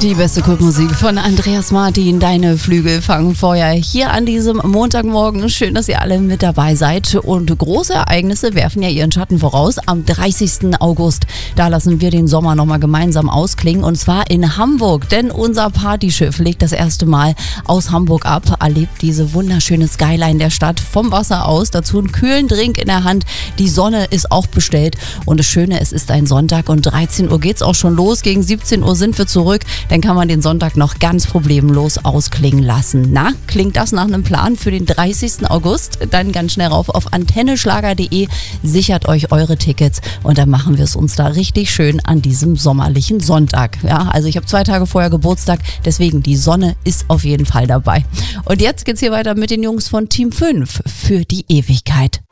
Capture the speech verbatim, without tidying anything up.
Die beste Kultmusik von Andreas Martin, deine Flügel fangen Feuer. Hier an diesem Montagmorgen. Schön, dass ihr alle mit dabei seid. Und große Ereignisse werfen ja ihren Schatten voraus. Am dreißigsten August, da lassen wir den Sommer nochmal gemeinsam ausklingen. Und zwar in Hamburg, denn unser Partyschiff legt das erste Mal aus Hamburg ab, erlebt diese wunderschöne Skyline der Stadt vom Wasser aus. Dazu einen kühlen Drink in der Hand. Die Sonne ist auch bestellt. Und das Schöne, es ist ein Sonntag und dreizehn Uhr geht's auch schon los. Gegen siebzehn Uhr sind wir zurück. Dann kann man den Sonntag noch ganz problemlos ausklingen lassen. Na, klingt das nach einem Plan für den dreißigsten August? Dann ganz schnell rauf auf antenneschlager punkt de, sichert euch eure Tickets und dann machen wir es uns da richtig schön an diesem sommerlichen Sonntag. Ja, also ich habe zwei Tage vorher Geburtstag, deswegen die Sonne ist auf jeden Fall dabei. Und jetzt geht's hier weiter mit den Jungs von Team fünf für die Ewigkeit.